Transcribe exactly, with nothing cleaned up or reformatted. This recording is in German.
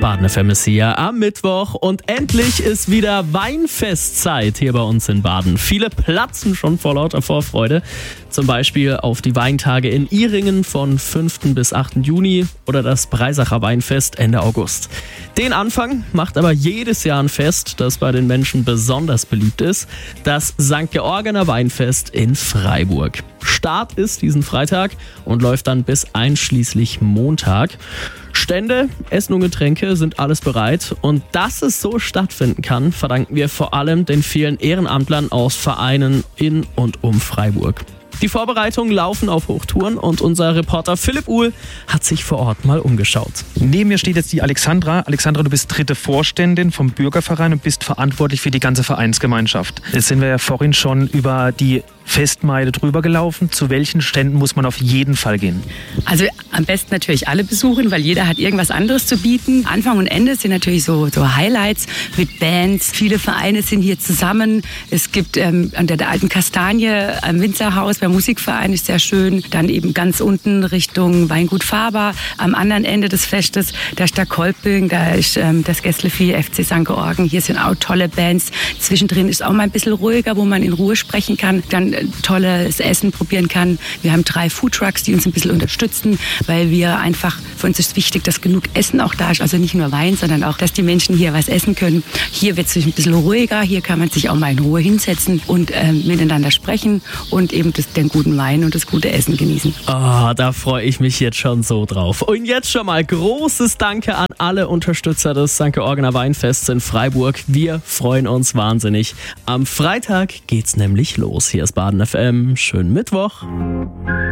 Baden F M ist hier am Mittwoch und endlich ist wieder Weinfestzeit hier bei uns in Baden. Viele platzen schon vor lauter Vorfreude, zum Beispiel auf die Weintage in Ihringen von fünften bis achten Juni oder das Breisacher Weinfest Ende August. Den Anfang macht aber jedes Jahr ein Fest, das bei den Menschen besonders beliebt ist, das Sankt Georgener Weinfest in Freiburg. Start ist diesen Freitag und läuft dann bis einschließlich Montag. Stände, Essen und Getränke sind alles bereit und dass es so stattfinden kann, verdanken wir vor allem den vielen Ehrenamtlern aus Vereinen in und um Freiburg. Die Vorbereitungen laufen auf Hochtouren und unser Reporter Philipp Uhl hat sich vor Ort mal umgeschaut. Neben mir steht jetzt die Alexandra. Alexandra, du bist dritte Vorständin vom Bürgerverein und bist verantwortlich für die ganze Vereinsgemeinschaft. Jetzt sind wir ja vorhin schon über die Festmeile drüber gelaufen. Zu welchen Ständen muss man auf jeden Fall gehen? Also am besten natürlich alle besuchen, weil jeder hat irgendwas anderes zu bieten. Anfang und Ende sind natürlich so, so Highlights mit Bands. Viele Vereine sind hier zusammen. Es gibt ähm, an der, der alten Kastanie am Winzerhaus beim Musikverein ist sehr schön. Dann eben ganz unten Richtung Weingut Faber. Am anderen Ende des Festes, da ist der Kolping, da ist ähm, das Gästlefie F C Sankt Georgen. Hier sind auch tolle Bands. Zwischendrin ist auch mal ein bisschen ruhiger, wo man in Ruhe sprechen kann. Dann tolles Essen probieren kann. Wir haben drei Foodtrucks, die uns ein bisschen unterstützen, weil wir einfach, für uns ist wichtig, dass genug Essen auch da ist, also nicht nur Wein, sondern auch, dass die Menschen hier was essen können. Hier wird es ein bisschen ruhiger, hier kann man sich auch mal in Ruhe hinsetzen und äh, miteinander sprechen und eben das, den guten Wein und das gute Essen genießen. Oh, da freue ich mich jetzt schon so drauf. Und jetzt schon mal großes Danke an alle Unterstützer des Sankt Georgener Weinfests in Freiburg. Wir freuen uns wahnsinnig. Am Freitag geht's nämlich los. Hier ist Baden F M. Schönen Mittwoch.